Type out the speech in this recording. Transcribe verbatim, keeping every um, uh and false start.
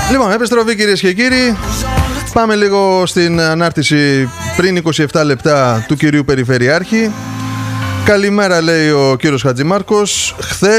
Λοιπόν, επιστροφή κυρίες και κύριοι. Πάμε λίγο στην ανάρτηση πριν είκοσι επτά λεπτά του κυρίου Περιφερειάρχη. Καλημέρα, λέει ο κύριος Χατζημάρκος. Χθες